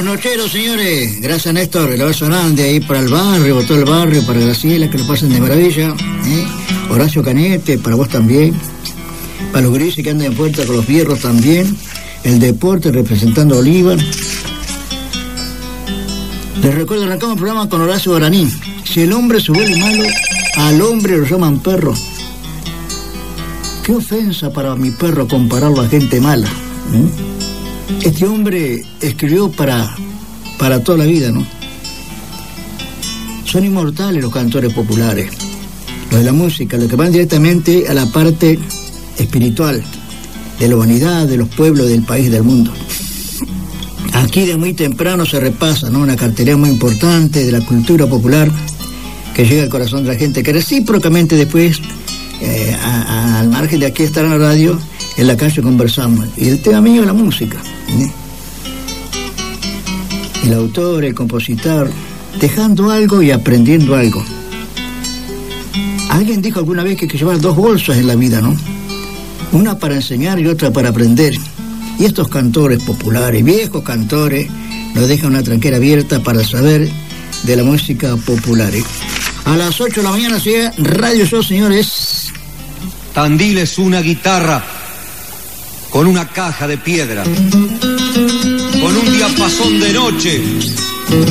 nocheros, señores. Gracias, Néstor. El abrazo grande ahí para el barrio, todo el barrio, para Graciela, que lo pasen de maravilla. Horacio Canete, para vos también. Para los grises que andan en puerta con los fierros también. El deporte representando a Oliva. Les recuerdo, arrancamos el programa con Horacio Guaraní. Si el hombre se vuelve malo, al hombre lo llaman perro. Qué ofensa para mi perro compararlo a gente mala. Este hombre escribió para toda la vida, ¿no? Son inmortales los cantores populares, los de la música, los que van directamente a la parte espiritual de la humanidad, de los pueblos, del país, del mundo. Aquí de muy temprano se repasa, ¿no?, una cartelería muy importante de la cultura popular que llega al corazón de la gente, que recíprocamente después, al margen de aquí estar en la radio, en la calle conversamos. Y el tema mío es la música. El autor, el compositor, dejando algo y aprendiendo algo. Alguien dijo alguna vez que hay que llevar dos bolsas en la vida, ¿no? Una para enseñar y otra para aprender. Y estos cantores populares, viejos cantores, nos dejan una tranquera abierta para saber de la música popular. A las 8 de la mañana sigue Radio Show, señores. Tandil es una guitarra con una caja de piedra, con un diapasón de noche